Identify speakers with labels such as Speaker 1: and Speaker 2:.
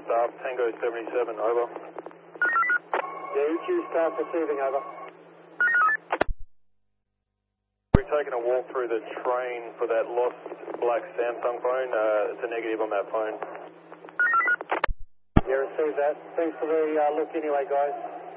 Speaker 1: staff, Tango 77, over.
Speaker 2: Yeah, EQ staff receiving, over.
Speaker 1: We've taken a walk through the train for that lost black Samsung phone. It's a negative on that phone.
Speaker 2: Yeah, receive that. Thanks for the look anyway, guys.